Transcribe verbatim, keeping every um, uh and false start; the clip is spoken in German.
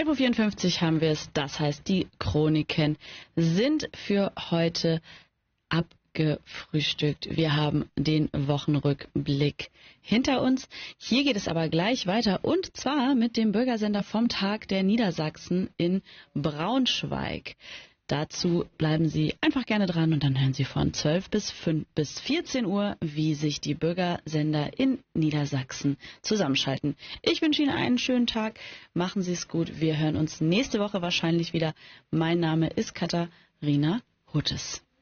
elf Uhr vierundfünfzig haben wir es, das heißt, die Chroniken sind für heute abgefrühstückt. Wir haben den Wochenrückblick hinter uns. Hier geht es aber gleich weiter und zwar mit dem Bürgersender vom Tag der Niedersachsen in Braunschweig. Dazu bleiben Sie einfach gerne dran und dann hören Sie von zwölf bis vierzehn Uhr, wie sich die Bürgersender in Niedersachsen zusammenschalten. Ich wünsche Ihnen einen schönen Tag. Machen Sie es gut. Wir hören uns nächste Woche wahrscheinlich wieder. Mein Name ist Katharina Huttes.